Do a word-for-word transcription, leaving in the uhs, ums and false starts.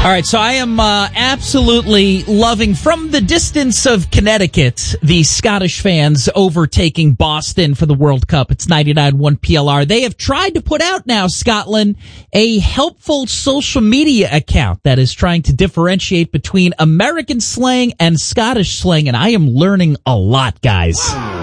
All right, so I am uh, absolutely loving, from the distance of Connecticut, the Scottish fans overtaking Boston for the World Cup. It's ninety-nine point one P L R. They have tried to put out now, Scotland, a helpful social media account that is trying to differentiate between American slang and Scottish slang, and I am learning a lot, guys.